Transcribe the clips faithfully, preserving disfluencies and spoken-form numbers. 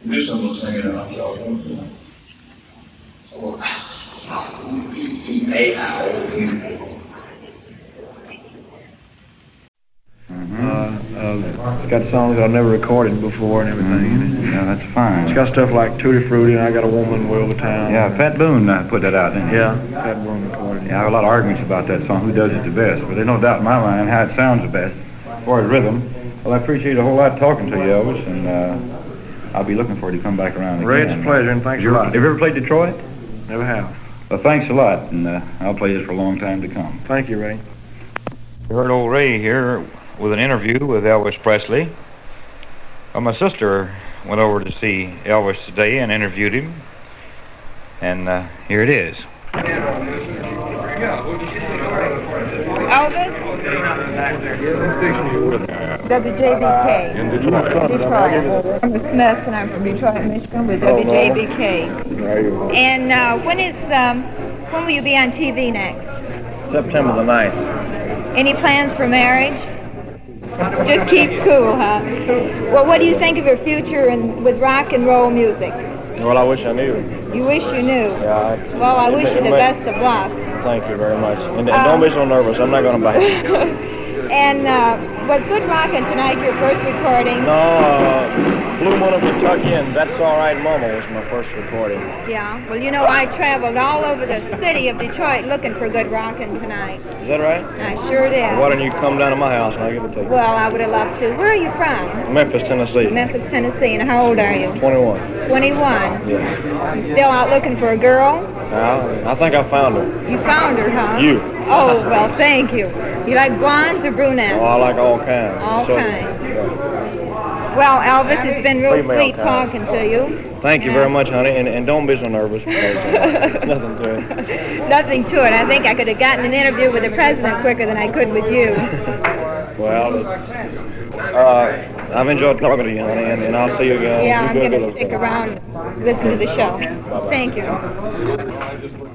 Do some little singing around the audience. So, A I O U. Uh, uh, it's got songs I've never recorded before and everything Mm-hmm. in it. Yeah, that's fine. It's got stuff like Tutti Frutti and I Got a Woman, Will of Town. Yeah, Pat Boone uh, put that out, didn't he? Yeah, Pat Boone recorded it. Yeah, I have a lot of arguments about that song, who does it the best, but there's no doubt in my mind how it sounds the best as far as rhythm. Well, I appreciate a whole lot talking to you, Elvis, and uh, I'll be looking for you to come back around again. Ray, it's a pleasure, and thanks you, a lot. Have you ever played Detroit? Never have. Well, thanks a lot, and uh, I'll play this for a long time to come. Thank you, Ray. You heard old Ray here with an interview with Elvis Presley. Well, my sister went over to see Elvis today and interviewed him, and uh, here it is. Elvis? W J B K. In Detroit. Detroit. I'm Smith, and I'm from Detroit, Michigan, with W J B K. And uh, when is um, when will you be on T V next? September the ninth. Any plans for marriage? Just keep cool, huh? Well, what do you think of your future in, with rock and roll music? Well, I wish I knew. You wish you knew. Yeah. I, Well, I wish you the best of luck. Thank you very much. And, and Um, don't be so nervous. I'm not going to bite. And uh, was Good Rockin' Tonight your first recording? No, uh, Blue Moon of Kentucky and That's All Right Mama was my first recording. Yeah. Well, you know, I traveled all over the city of Detroit looking for Good Rockin' Tonight. Is that right? I sure did. Why don't you come down to my house and I'll give it to you? Well, I would have loved to. Where are you from? Memphis, Tennessee. Memphis, Tennessee. And how old are you? twenty-one. twenty-one. Yes. You still out looking for a girl? Now, I think I found her. You found her, huh? You. Oh, well, thank you. You like blondes or brunettes? Oh, I like all kinds. All So- kinds. yeah. Well, Elvis, it's been real Female sweet kind. talking to you. Thank you Yeah. very much, honey, and, and don't be so nervous. Because, uh, nothing to it. Nothing to it. I think I could have gotten an interview with the president quicker than I could with you. Well, it's, uh, I've enjoyed talking to you, honey, and, and I'll see you again. Yeah, You I'm do a going good to little stick thing. around and listen to the show. Thank you.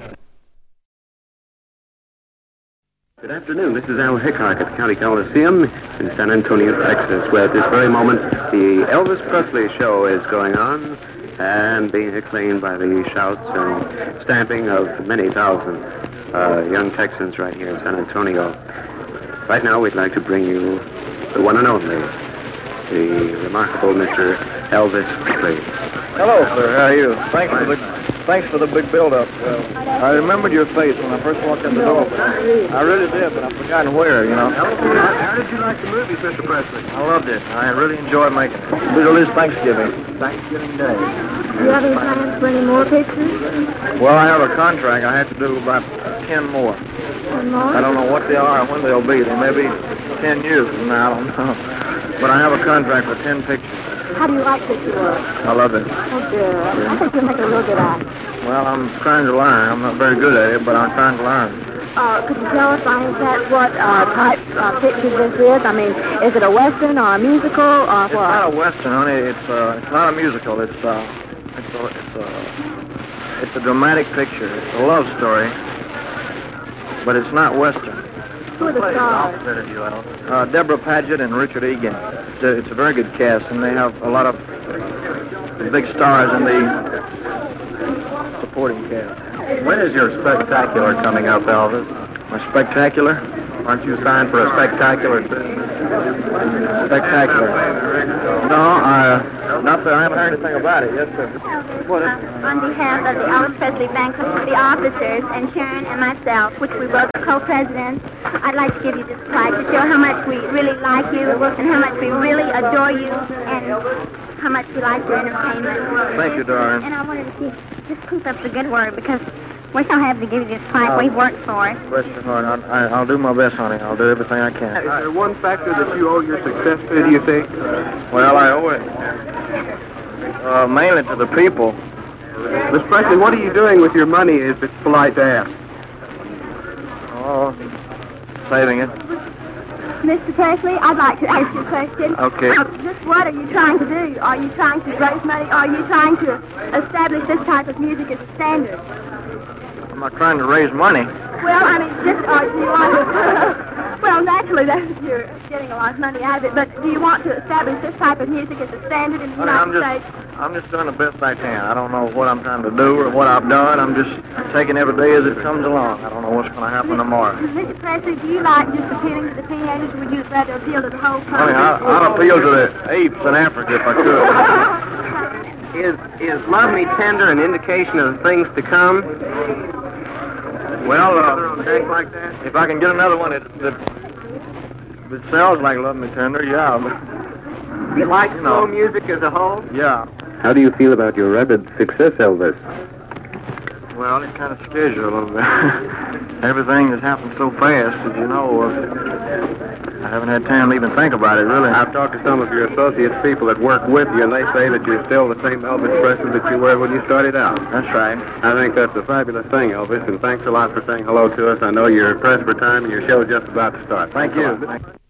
Good afternoon. This is Al Hickok at the County Coliseum in San Antonio, Texas, where at this very moment the Elvis Presley show is going on and being acclaimed by the shouts and stamping of many thousand uh, young Texans right here in San Antonio. Right now, we'd like to bring you the one and only, the remarkable Mister Elvis Presley. Hello, sir. How are you? Thanks for the thanks for the big build-up. Well, I remembered your face when I first walked in the door. But I really did, but I've forgotten where. You know. How did you like the movies, Mister Presley? I loved it. I really enjoyed making it. It is Thanksgiving. Thanksgiving Day. Do you have any plans for any more pictures? Well, I have a contract. I have to do about ten more. One more? I don't know what they are or when they'll be. They may be ten years from now. I don't know. But I have a contract for ten pictures. How do you like picture work? I love it. Oh, dear. I think you'll make a real good artist. Well, I'm trying to learn. I'm not very good at it, but I'm trying to learn. Uh, could you tell us by any chance what uh, type of picture this is? I mean, is it a Western or a musical or It's not what? a Western, honey. It's uh, it's not a musical. It's uh, it's a, it's a, it's a dramatic picture. It's a love story, but it's not Western. Who are the stars? Uh, Deborah Paget and Richard Egan. It's a, it's a very good cast, and they have a lot of big stars in the supporting cast. When is your spectacular coming up, Elvis? My spectacular? Aren't you signed for a spectacular? Spectacular. No, uh, not that I haven't heard anything about it. Yes, sir. What is Uh, on behalf of the Elvis Presley Bank Committee officers and Sharon and myself, which we both are co-presidents, I'd like to give you this plaque to show how much we really like you and how much we really adore you and how much we like your entertainment. Thank you, darling. And I wanted to see, just keep up the good work because we're so happy to give you this plaque. We've worked for it. Bless your heart. I'll, I, I'll do my best, honey. I'll do everything I can. Is there one factor that you owe your success to, do you think? Well, I owe it uh, mainly to the people. Miss Presley, what are you doing with your money, if it's polite to ask? Oh, saving it. Mister Presley, I'd like to ask you a question. Okay. Uh, just what are you trying to do? Are you trying to raise money? Or are you trying to establish this type of music as a standard? I'm not trying to raise money. Well, I mean, just, uh, do you want to... Well, naturally, that you're getting a lot of money out of it, but do you want to establish this type of music as a standard in the Honey, I'm United just, States? I'm just doing the best I can. I don't know what I'm trying to do or what I've done. I'm just taking every day as it comes along. I don't know what's going to happen tomorrow. Mister Presley, do you like just appealing to the teenagers, or would you rather appeal to the whole Honey, country? I, I'd appeal to the apes in Africa if I could. Is, is Love Me Tender an indication of things to come? Well, uh, like that. If I can get another one that, that, that sells like Love Me Tender, yeah. But, You like you slow know, music as a whole? yeah. How do you feel about your rapid success, Elvis? Well, it kind of scares you a little bit. Everything has happened so fast, as you know. Uh, I haven't had time to even think about it, really. I've talked to some of your associates, people that work with you, and they say that you're still the same Elvis Presley that you were when you started out. That's right. I think that's a fabulous thing, Elvis, and thanks a lot for saying hello to us. I know you're pressed for time, and your show's just about to start. Thank Thanks a you. lot. Thank you.